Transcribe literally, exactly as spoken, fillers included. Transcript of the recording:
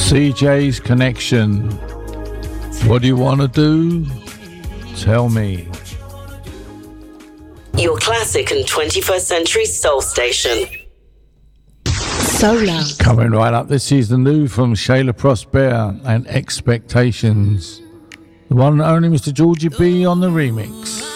C J's Connection. What do you want to do? Tell me. Your classic and twenty-first century soul station. Solar. Coming right up, this is the new from Shayla Prosper and Expectations. The one and only Mister Georgie B on the remix.